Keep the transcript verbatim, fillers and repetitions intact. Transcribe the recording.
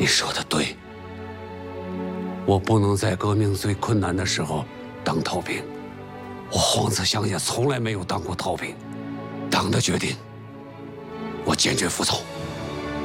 你说的对，我不能在革命最困难的时候当逃兵。我黄子祥也从来没有当过逃兵。党的决定，我坚决服从。